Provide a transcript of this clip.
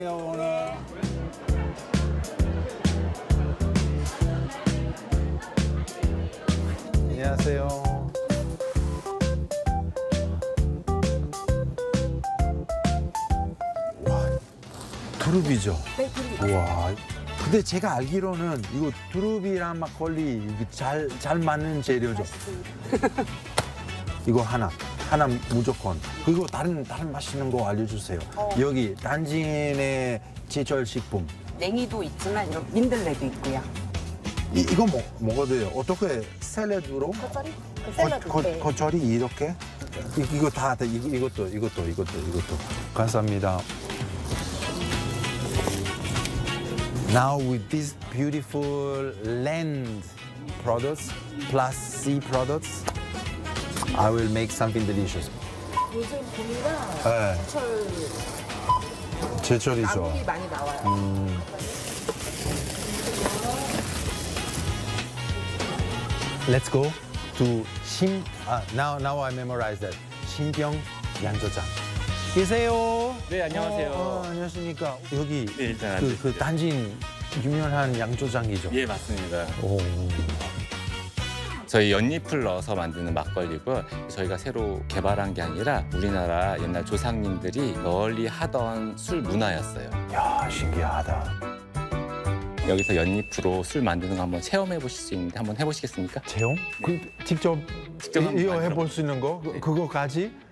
오늘 안녕하세요. 와, 두릅이죠? 네, 두릅. 와, 근데 제가 알기로는 이거 두릅이랑 막걸리 이게 잘 맞는 재료죠? 이거 하나 무조건. 그리고 다른 맛있는 거 알려주세요. 여기 단진의 제철 식품. 냉이도 있지만 이런 민들레도 있고요. 이거 먹어도 돼요. 어떻게 샐러드로? 겉절이? 그 샐러드. 네. 겉절이 이렇게? 이거 다 이것도. 감사합니다. Now with these beautiful land products plus sea products, I will make something delicious. 요즘 봄이라 네. 제철이죠. 나물이 많이 나와요. Let's go to now I memorize that. 신병 양조장. 계세요. 네, 안녕하세요. 안녕하십니까. 여기 네, 일단 그 앉으시죠. 단진 유명한 양조장이죠. 예, 맞습니다. 오. 저희 연잎을 넣어서 만드는 막걸리고 저희가 새로 개발한 게 아니라 우리나라 옛날 조상님들이 널리 하던 술 문화였어요. 야, 신기하다. 여기서 연잎으로 술 만드는 거 한번 체험해 보실 수 있는데 한번 해보시겠습니까? 체험? 그 직접 직접 한번 이거 만들어 해볼 수 있는 거? 네. 그거까지?